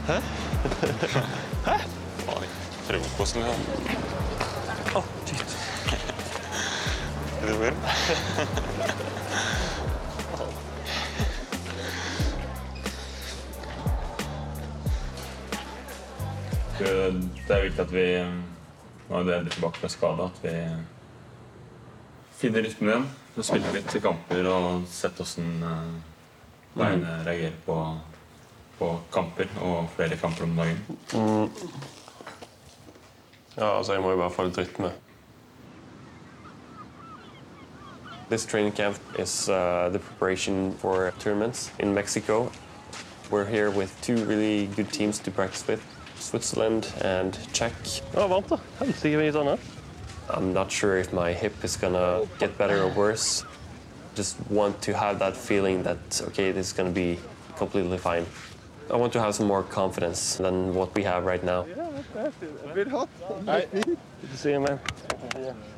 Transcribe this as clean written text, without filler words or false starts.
Hæ? Hæ? Faen, frokosten, liksom. Shit. Er du varm? Det er viktig at vi, når vi er tilbake fra skade, at vi finner rytmen igjen. Så spiller litt til kamper og sett hvordan beina reagerer på kamper og flere kamper om dagen. Ja, altså, jeg må jo bare få litt rytme. This training camp is the preparation for tournaments in Mexico. We're here with two really good teams to practice with, Switzerland and Czech. Ja, varmt da. Helsike mye sånn, I'm not sure if my hip is gonna get better or worse. Just want to have that feeling that, okay, this is gonna be completely fine. I want to have some more confidence than what we have right now. Yeah, that's it. A bit hot. Good to see you, man.